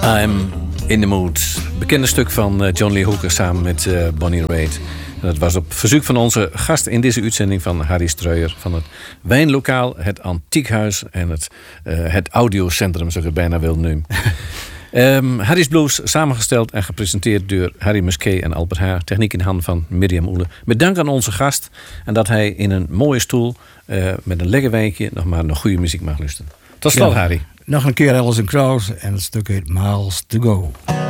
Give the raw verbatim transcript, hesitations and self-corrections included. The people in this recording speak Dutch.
I'm in the mood. Bekende stuk van uh, John Lee Hooker samen met uh, Bonnie Raitt. Dat was op verzoek van onze gast in deze uitzending van Harry Streuer van het wijnlokaal, het Antiekhuis en het, uh, het Audiocentrum, zo ik het bijna wil noemen. um, Harry's Blues, samengesteld en gepresenteerd door Harry Musquet en Albert Haar. Techniek in handen van Mirjam Oele. Met dank aan onze gast en dat hij in een mooie stoel uh, met een lekker wijntje nog maar naar goede muziek mag luisteren. Tot slot, Ja, Harry. Nog een keer Alison Krauss en het stuk heet Miles to Go.